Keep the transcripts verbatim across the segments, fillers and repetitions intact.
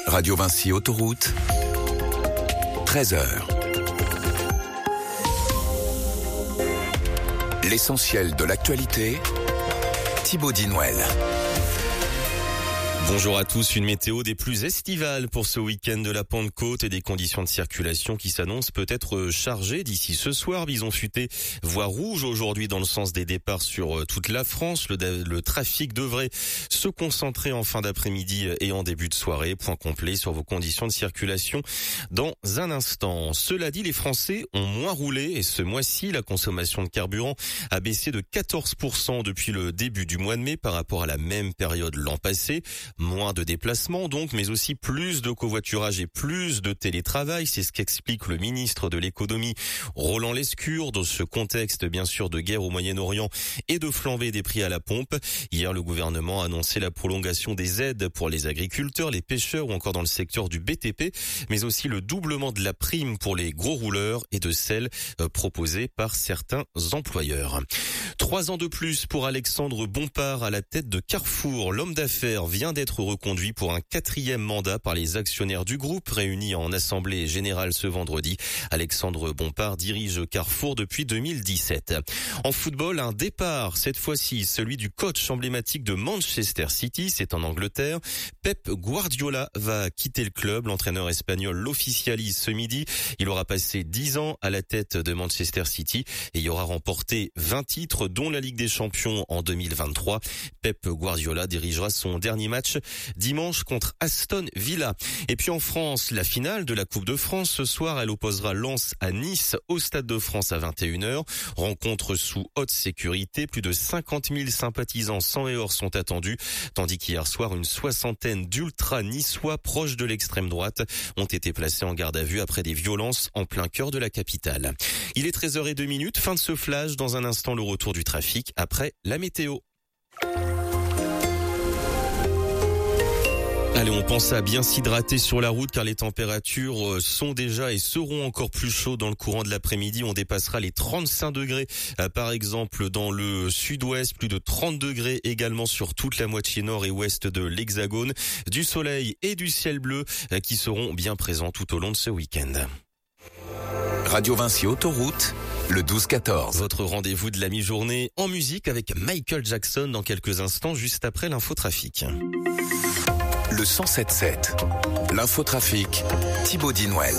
Radio Vinci Autoroute, treize heures. L'essentiel de l'actualité, Thibaut Dinouel. Bonjour à tous, une météo des plus estivales pour ce week-end de la Pentecôte et des conditions de circulation qui s'annoncent peut-être chargées d'ici ce soir. Bison futé, voie rouge aujourd'hui dans le sens des départs sur toute la France. Le, le trafic devrait se concentrer en fin d'après-midi et en début de soirée. Point complet sur vos conditions de circulation dans un instant. Cela dit, les Français ont moins roulé et ce mois-ci, la consommation de carburant a baissé de quatorze pour cent depuis le début du mois de mai par rapport à la même période l'an passé. Moins de déplacements donc, mais aussi plus de covoiturage et plus de télétravail. C'est ce qu'explique le ministre de l'économie, Roland Lescure, dans ce contexte bien sûr de guerre au Moyen-Orient et de flambée des prix à la pompe. Hier, le gouvernement a annoncé la prolongation des aides pour les agriculteurs, les pêcheurs ou encore dans le secteur du B T P, mais aussi le doublement de la prime pour les gros rouleurs et de celle proposée par certains employeurs. Trois ans de plus pour Alexandre Bompard à la tête de Carrefour. L'homme d'affaires vient d'être reconduit pour un quatrième mandat par les actionnaires du groupe réunis en assemblée générale ce vendredi. Alexandre Bompard dirige Carrefour depuis deux mille dix-sept. En football, un départ, cette fois-ci celui du coach emblématique de Manchester City, c'est en Angleterre. Pep Guardiola va quitter le club. L'entraîneur espagnol l'officialise ce midi. Il aura passé dix ans à la tête de Manchester City et il aura remporté vingt titres, dont la Ligue des Champions en deux mille vingt-trois. Pep Guardiola dirigera son dernier match dimanche contre Aston Villa. Et puis en France, la finale de la Coupe de France. Ce soir, elle opposera Lens à Nice au Stade de France à vingt et une heures. Rencontre sous haute sécurité. Plus de cinquante mille sympathisants sang et or sont attendus. Tandis qu'hier soir, une soixantaine d'ultra-niçois proches de l'extrême droite ont été placés en garde à vue après des violences en plein cœur de la capitale. Il est treize heures zéro deux, fin de ce flash. Dans un instant, le retour du trafic après la météo. Allez, on pense à bien s'hydrater sur la route car les températures sont déjà et seront encore plus chaudes dans le courant de l'après-midi. On dépassera les trente-cinq degrés, par exemple dans le sud-ouest, plus de trente degrés également sur toute la moitié nord et ouest de l'Hexagone. Du soleil et du ciel bleu qui seront bien présents tout au long de ce week-end. Radio Vinci Autoroute, le douze quatorze. Votre rendez-vous de la mi-journée en musique avec Michael Jackson dans quelques instants, juste après l'infotrafic. Le cent sept sept, l'infotrafic, Thibaut Dinouel.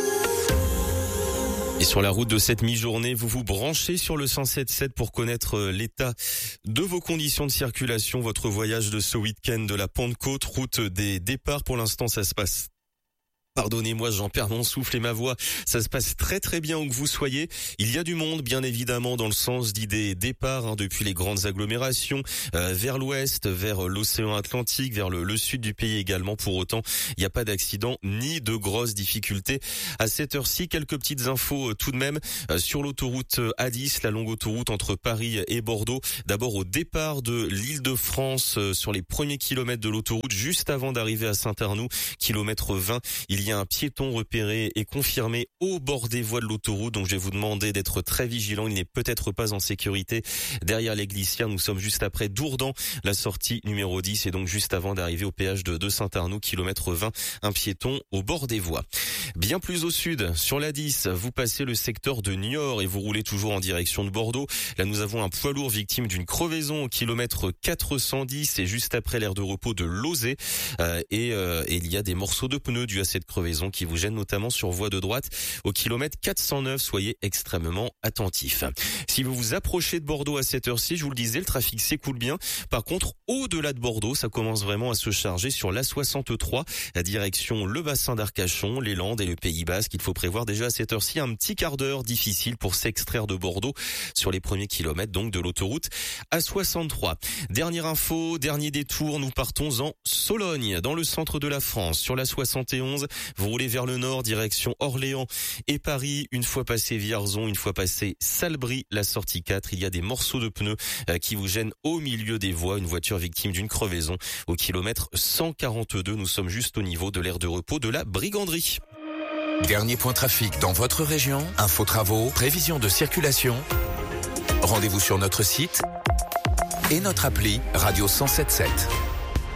Et sur la route de cette mi-journée, vous vous branchez sur le cent sept sept pour connaître l'état de vos conditions de circulation, votre voyage de ce week-end de la Pentecôte, route des départs. Pour l'instant, ça se passe. Pardonnez-moi, j'en perds mon souffle et ma voix. Ça se passe très très bien où que vous soyez. Il y a du monde, bien évidemment, dans le sens d'idées départ, hein, depuis les grandes agglomérations, euh, vers l'ouest, vers l'océan Atlantique, vers le, le sud du pays également. Pour autant, il n'y a pas d'accident ni de grosses difficultés. À cette heure-ci, quelques petites infos euh, tout de même euh, sur l'autoroute A dix, la longue autoroute entre Paris et Bordeaux. D'abord au départ de l'Île-de-France, euh, sur les premiers kilomètres de l'autoroute, juste avant d'arriver à Saint-Arnoux, kilomètre vingt, il y a Il y a un piéton repéré et confirmé au bord des voies de l'autoroute, donc je vais vous demander d'être très vigilant. Il n'est peut-être pas en sécurité derrière les glissières. Nous sommes juste après Dourdan, la sortie numéro dix, et donc juste avant d'arriver au péage de, de Saint-Arnoux, kilomètre vingt, un piéton au bord des voies. Bien plus au sud, sur la dix, vous passez le secteur de Niort et vous roulez toujours en direction de Bordeaux. Là, nous avons un poids lourd victime d'une crevaison au kilomètre quatre cent dix et juste après l'aire de repos de Lauzet. Euh, et, euh, et il y a des morceaux de pneus dus à cette crevaison qui vous gêne notamment sur voie de droite au kilomètre quatre cent neuf. Soyez extrêmement attentifs. Si vous vous approchez de Bordeaux à cette heure-ci, je vous le disais, le trafic s'écoule bien. Par contre, au-delà de Bordeaux, ça commence vraiment à se charger sur l'A soixante-trois, la direction le bassin d'Arcachon, les Landes et le Pays Basque. Il faut prévoir déjà à cette heure-ci un petit quart d'heure difficile pour s'extraire de Bordeaux sur les premiers kilomètres donc de l'autoroute A soixante-trois. Dernière info, dernier détour, nous partons en Sologne, dans le centre de la France, sur l'A soixante et onze. Vous roulez vers le nord, direction Orléans et Paris. Une fois passé Vierzon, une fois passé Salbris, la sortie quatre, il y a des morceaux de pneus qui vous gênent au milieu des voies. Une voiture victime d'une crevaison au kilomètre cent quarante-deux. Nous sommes juste au niveau de l'aire de repos de la Briganderie. Dernier point trafic dans votre région, info travaux, prévision de circulation. Rendez-vous sur notre site et notre appli Radio cent sept sept.